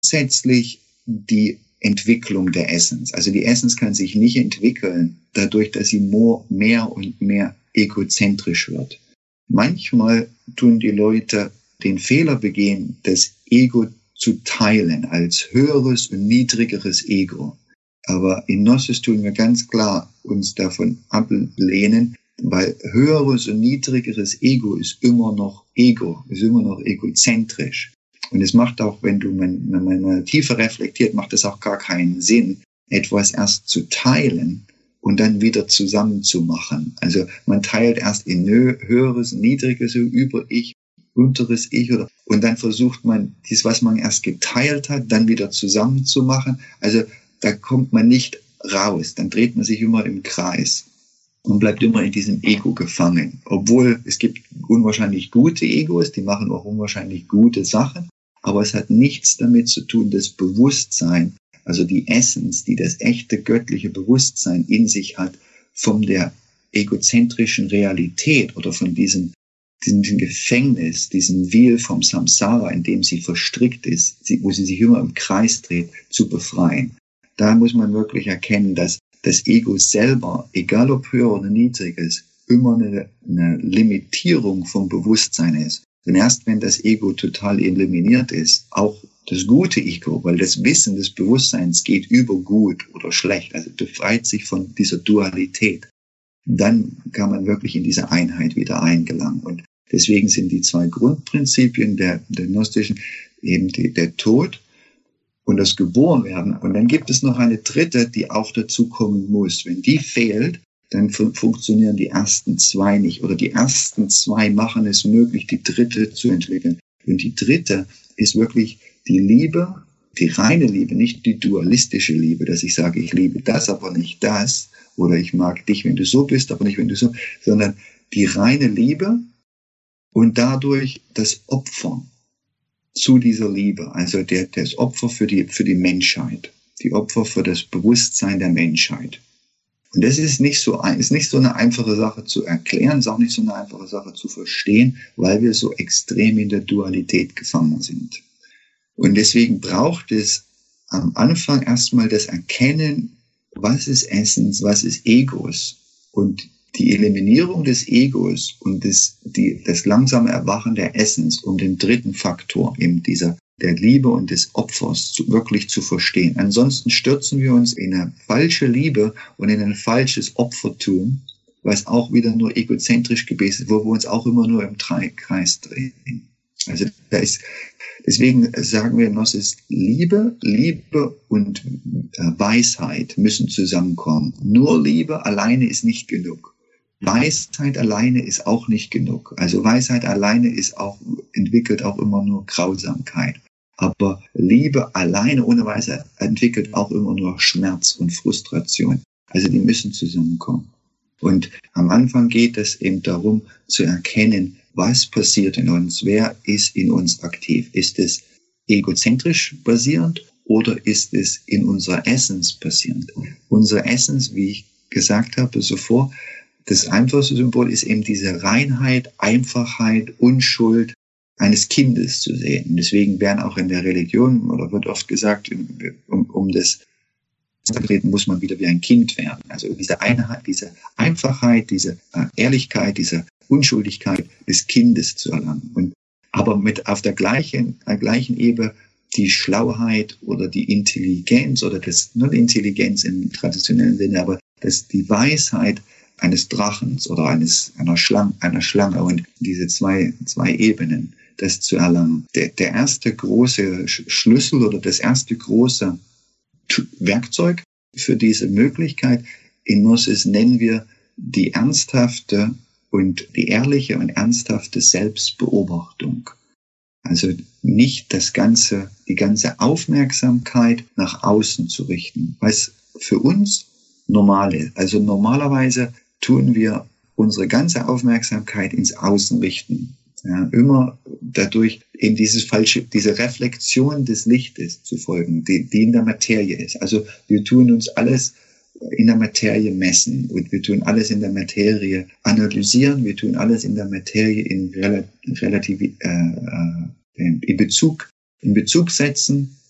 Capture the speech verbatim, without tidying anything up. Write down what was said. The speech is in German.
grundsätzlich die Entwicklung der Essence. Also die Essence kann sich nicht entwickeln, dadurch, dass sie mehr und mehr egozentrisch wird. Manchmal tun die Leute den Fehler begehen, das Ego zu teilen als höheres und niedrigeres Ego. Aber in Gnosis tun wir ganz klar uns davon ablehnen, weil höheres und niedrigeres Ego ist immer noch Ego, ist immer noch egozentrisch. Und es macht auch, wenn du wenn man mal tiefer reflektiert, macht es auch gar keinen Sinn, etwas erst zu teilen und dann wieder zusammenzumachen. Also man teilt erst in höheres, niedriges, über Ich, unteres Ich, oder, und dann versucht man, dies, was man erst geteilt hat, dann wieder zusammenzumachen. Also da kommt man nicht raus, dann dreht man sich immer im Kreis und bleibt immer in diesem Ego gefangen. Obwohl es gibt unwahrscheinlich gute Egos, die machen auch unwahrscheinlich gute Sachen, aber es hat nichts damit zu tun, das Bewusstsein, also die Essenz, die das echte göttliche Bewusstsein in sich hat, von der egozentrischen Realität oder von diesem, diesem Gefängnis, diesem Wheel vom Samsara, in dem sie verstrickt ist, wo sie sich immer im Kreis dreht, zu befreien. Da muss man wirklich erkennen, dass das Ego selber, egal ob höher oder niedriges, immer eine, eine Limitierung vom Bewusstsein ist. Denn erst wenn das Ego total eliminiert ist, auch das gute Ego, weil das Wissen des Bewusstseins geht über gut oder schlecht, also befreit sich von dieser Dualität, dann kann man wirklich in diese Einheit wieder eingelangen. Und deswegen sind die zwei Grundprinzipien der, der Gnostischen eben die, der Tod und das Geborenwerden. Und dann gibt es noch eine dritte, die auch dazu kommen muss. Wenn die fehlt, dann fun- funktionieren die ersten zwei nicht. Oder die ersten zwei machen es möglich, die dritte zu entwickeln. Und die dritte ist wirklich die Liebe, die reine Liebe, nicht die dualistische Liebe, dass ich sage, ich liebe das, aber nicht das. Oder ich mag dich, wenn du so bist, aber nicht, wenn du so, sondern die reine Liebe und dadurch das Opfer zu dieser Liebe, also der, das Opfer für die, für die Menschheit, die Opfer für das Bewusstsein der Menschheit. Und das ist nicht so, ist nicht so eine einfache Sache zu erklären, ist auch nicht so eine einfache Sache zu verstehen, weil wir so extrem in der Dualität gefangen sind. Und deswegen braucht es am Anfang erstmal das Erkennen, was ist Essence, was ist Egos, und die Eliminierung des Egos und das, die, das langsame Erwachen der Essence, um den dritten Faktor, eben dieser, der Liebe und des Opfers zu, wirklich zu verstehen. Ansonsten stürzen wir uns in eine falsche Liebe und in ein falsches Opfertum, was auch wieder nur egozentrisch gewesen ist, wo wir uns auch immer nur im Kreis drehen. Also da ist, deswegen sagen wir, Gnosis, Liebe, Liebe und äh, Weisheit müssen zusammenkommen. Nur Liebe alleine ist nicht genug. Weisheit alleine ist auch nicht genug. Also Weisheit alleine ist auch, entwickelt auch immer nur Grausamkeit. Aber Liebe alleine ohne Weisheit entwickelt auch immer nur Schmerz und Frustration. Also die müssen zusammenkommen. Und am Anfang geht es eben darum zu erkennen, was passiert in uns, wer ist in uns aktiv. Ist es egozentrisch basierend oder ist es in unserer Essence basierend? Unsere Essence, wie ich gesagt habe zuvor, das einfachste Symbol ist eben diese Reinheit, Einfachheit, Unschuld eines Kindes zu sehen. Und deswegen werden auch in der Religion, oder wird oft gesagt, um, um das zu treten, muss man wieder wie ein Kind werden. Also diese Einheit, diese Einfachheit, diese Ehrlichkeit, diese Unschuldigkeit des Kindes zu erlangen. Und aber mit auf der gleichen, der gleichen Ebene die Schlauheit oder die Intelligenz oder das, nicht Intelligenz im traditionellen Sinne, aber das, die Weisheit eines Drachens oder eines, einer Schlange, einer Schlange, und diese zwei, zwei Ebenen, das zu erlangen. Der, der erste große Schlüssel oder das erste große Werkzeug für diese Möglichkeit in Gnosis nennen wir die ernsthafte und die ehrliche und ernsthafte Selbstbeobachtung. Also nicht das ganze, die ganze Aufmerksamkeit nach außen zu richten, was für uns normal ist. Also normalerweise tun wir unsere ganze Aufmerksamkeit ins Außen richten. Ja, immer dadurch in dieses falsche, diese Reflexion des Lichtes zu folgen, die, die in der Materie ist. Also wir tun uns alles in der Materie messen und wir tun alles in der Materie analysieren, wir tun alles in der Materie in relativ, äh, äh, in Bezug, in Bezug setzen